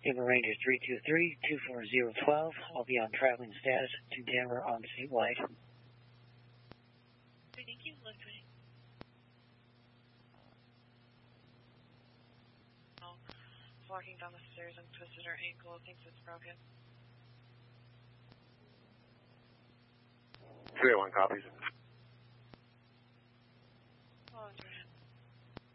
Denver Ranger 323-24012. I'll be on traveling status to Denver on statewide. Thank you. Lift me. Walking down the stairs and twisted her ankle. Thinks it's broken. 301 copies.